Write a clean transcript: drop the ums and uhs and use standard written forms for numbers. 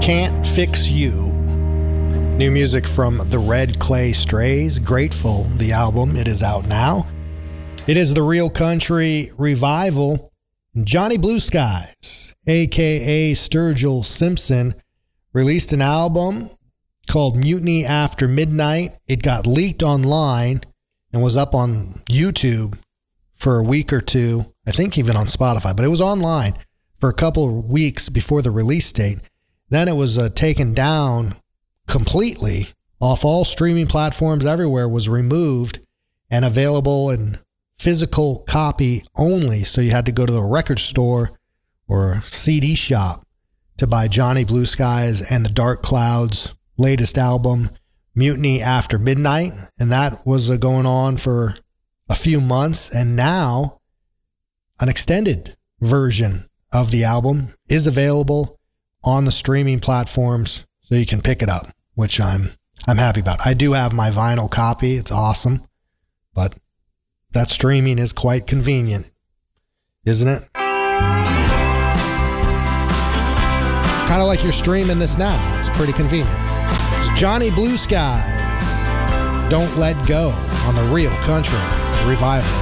Can't Fix You. New music from the Red Clay Strays. Grateful, the album. It is out now. It is the Real Country Revival. Johnny Blue Skies, a.k.a. Sturgill Simpson, released an album called Mutiny After Midnight. It got leaked online and was up on YouTube for a week or two. I think even on Spotify, but it was online for a couple of weeks before the release date. Then it was taken down completely off all streaming platforms everywhere, was removed and available in physical copy only. So you had to go to the record store or CD shop to buy Johnny Blue Skies and the Dark Clouds' latest album, Mutiny After Midnight. And that was going on for a few months. And now an extended version of the album is available on the streaming platforms, so you can pick it up, which I'm happy about. I do have my vinyl copy. It's awesome, but that streaming is quite convenient, isn't it? Kind of like you're streaming this now. It's pretty convenient. It's Johnny Blue Skies, Don't Let Go, on the Real Country Revival.